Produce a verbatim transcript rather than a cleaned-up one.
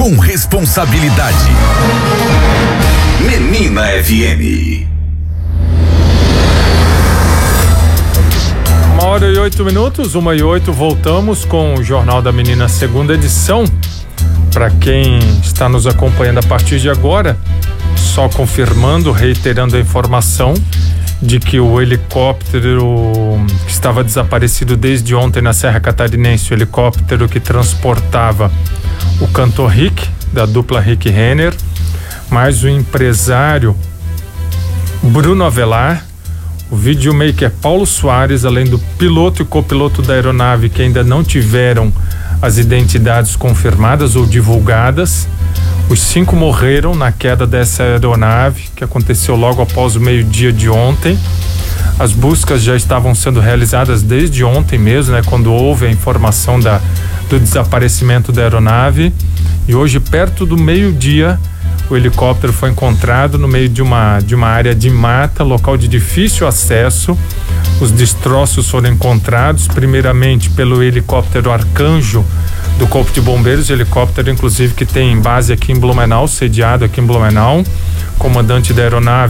com responsabilidade. Menina F M. Uma hora e oito minutos, uma e oito, voltamos com o Jornal da Menina, segunda edição. Para quem está nos acompanhando a partir de agora, só confirmando, reiterando a informação de que o helicóptero que estava desaparecido desde ontem na Serra Catarinense, o helicóptero que transportava o cantor Rick, da dupla Rick Renner, mais o empresário Bruno Avelar, o videomaker Paulo Soares, além do piloto e copiloto da aeronave que ainda não tiveram as identidades confirmadas ou divulgadas. Os cinco morreram na queda dessa aeronave, que aconteceu logo após o meio-dia de ontem. As buscas já estavam sendo realizadas desde ontem mesmo, né, quando houve a informação da, do desaparecimento da aeronave. E hoje, perto do meio-dia, o helicóptero foi encontrado no meio de uma, de uma área de mata, local de difícil acesso. Os destroços foram encontrados primeiramente pelo helicóptero Arcanjo do Corpo de Bombeiros, helicóptero inclusive que tem base aqui em Blumenau, sediado aqui em Blumenau. Comandante da aeronave